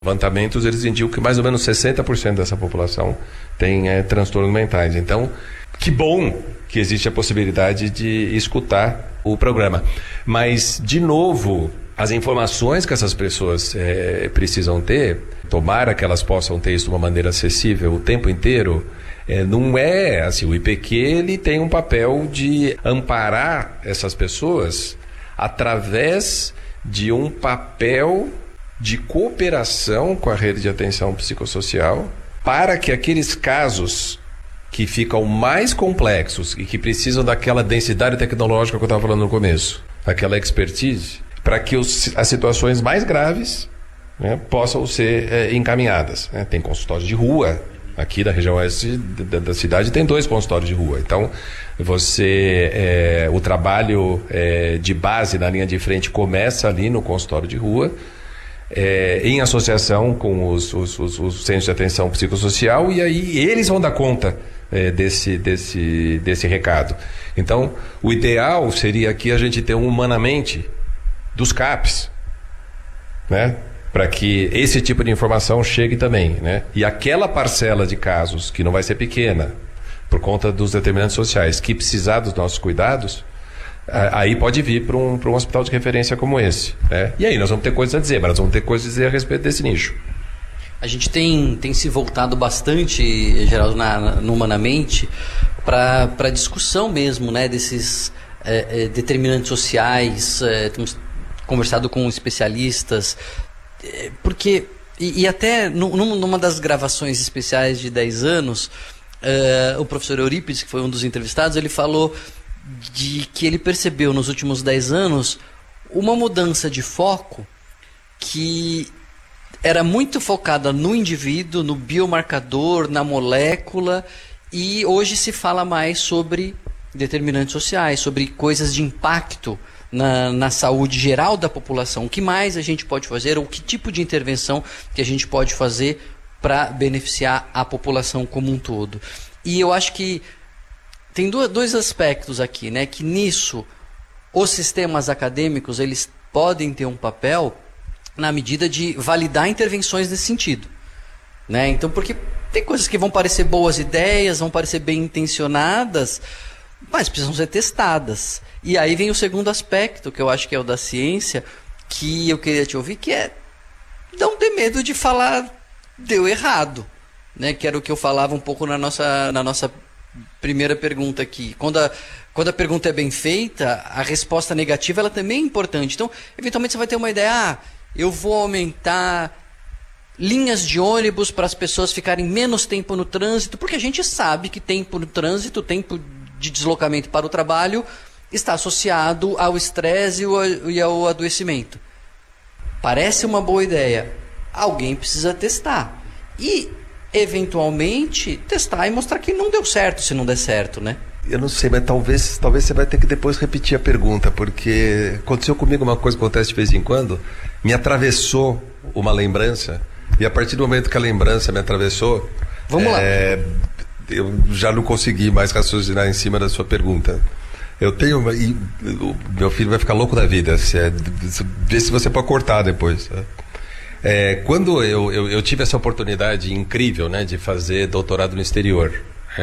Levantamentos, eles indicam que mais ou menos 60% dessa população tem transtornos mentais. Então, que bom que existe a possibilidade de escutar o programa. Mas, de novo, as informações que essas pessoas precisam ter, tomara que elas possam ter isso de uma maneira acessível o tempo inteiro, não é assim. O IPQ, ele tem um papel de amparar essas pessoas através de um papel de cooperação com a rede de atenção psicossocial, para que aqueles casos que ficam mais complexos e que precisam daquela densidade tecnológica que eu estava falando no começo, aquela expertise, para que as situações mais graves, né, possam ser encaminhadas. Né? Tem consultórios de rua, aqui da região oeste da cidade tem 2 consultórios de rua. Então, o trabalho de base na linha de frente começa ali no consultório de rua, em associação com os centros de atenção psicossocial, e aí eles vão dar conta desse recado. Então, o ideal seria aqui a gente ter um humanamente dos CAPs, né? Para que esse tipo de informação chegue também, né? E aquela parcela de casos que não vai ser pequena, por conta dos determinantes sociais, que precisar dos nossos cuidados, aí pode vir para um hospital de referência como esse, né? E aí nós vamos ter coisas a dizer, mas nós vamos ter coisas a dizer a respeito desse nicho. A gente tem se voltado bastante, Geraldo, no Humanamente, para a discussão mesmo, né, desses determinantes sociais. Temos conversado com especialistas, porque, e até numa das gravações especiais de 10 anos, o professor Eurípides, que foi um dos entrevistados, ele falou de que ele percebeu nos últimos 10 anos uma mudança de foco que era muito focada no indivíduo, no biomarcador, na molécula, e hoje se fala mais sobre determinantes sociais, sobre coisas de impacto na saúde geral da população. O que mais a gente pode fazer, ou que tipo de intervenção que a gente pode fazer para beneficiar a população como um todo. E eu acho que tem dois aspectos aqui, né? Que nisso os sistemas acadêmicos eles podem ter um papel na medida de validar intervenções nesse sentido, né? Então, porque tem coisas que vão parecer boas ideias, vão parecer bem intencionadas, mas precisam ser testadas. E aí vem o segundo aspecto, que eu acho que é o da ciência, que eu queria te ouvir, que é não ter medo de falar deu errado, né? Que era o que eu falava um pouco na nossa primeira pergunta aqui. Quando a pergunta é bem feita, a resposta negativa ela também é importante. Então, eventualmente você vai ter uma ideia, eu vou aumentar linhas de ônibus para as pessoas ficarem menos tempo no trânsito, porque a gente sabe que tempo no trânsito, tempo de deslocamento para o trabalho, está associado ao estresse e ao adoecimento. Parece uma boa ideia. Alguém precisa testar. E eventualmente testar e mostrar que não deu certo, se não der certo, né? Eu não sei, mas talvez você vai ter que depois repetir a pergunta, porque aconteceu comigo uma coisa que acontece de vez em quando, me atravessou uma lembrança, e a partir do momento que a lembrança me atravessou, vamos lá. Eu já não consegui mais raciocinar em cima da sua pergunta. Eu tenho meu filho vai ficar louco da vida, vê se você pode cortar depois, tá? Quando eu tive essa oportunidade incrível, né, de fazer doutorado no exterior,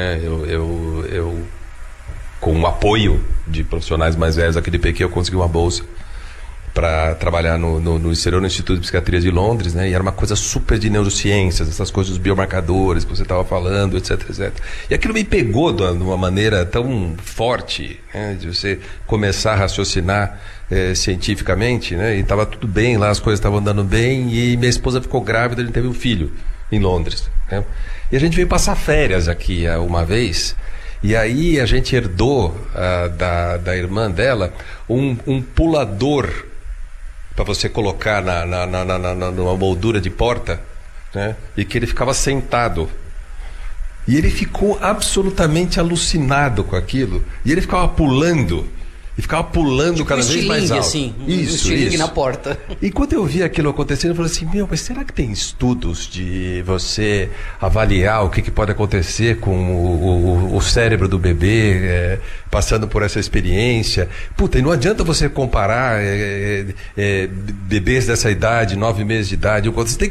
eu com o apoio de profissionais mais velhos aqui do IPQ, eu consegui uma bolsa para trabalhar no exterior, no Instituto de Psiquiatria de Londres, né, e era uma coisa super de neurociências, essas coisas dos biomarcadores que você estava falando, etc, etc. E aquilo me pegou de uma maneira tão forte, né, de você começar a raciocinar cientificamente, né, e estava tudo bem lá, as coisas estavam andando bem, e minha esposa ficou grávida, a gente teve um filho em Londres, né, e a gente veio passar férias aqui uma vez, e aí a gente herdou da irmã dela um pulador para você colocar numa moldura de porta, né, e que ele ficava sentado. E ele ficou absolutamente alucinado com aquilo, e ele ficava pulando. E ficava pulando tipo cada vez mais alto. Assim, isso. Na porta. E quando eu vi aquilo acontecendo, eu falei assim, mas será que tem estudos de você avaliar o que pode acontecer com o cérebro do bebê passando por essa experiência? Puta, e não adianta você comparar bebês dessa idade, 9 meses de idade, você tem